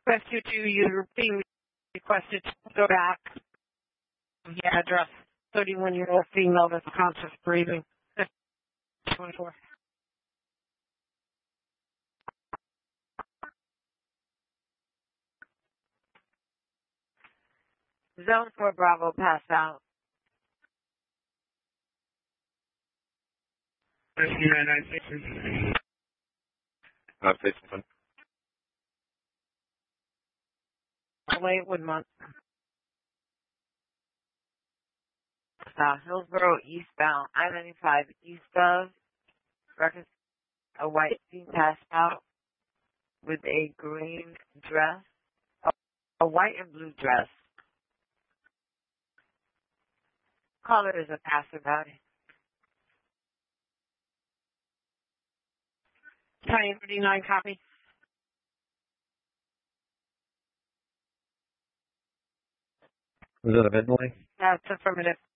Rescue 2, you're being requested to go back. The address, 31-year-old female with conscious breathing. 24. Zone 4 Bravo, pass out. Rescue 996. Station. Late Woodmont. Hillsborough eastbound, I-95 east of, records a white teen passed out with a green dress, a white and blue dress. Caller is a passerby. Italian 39, copy. Was it a Midway? That's affirmative.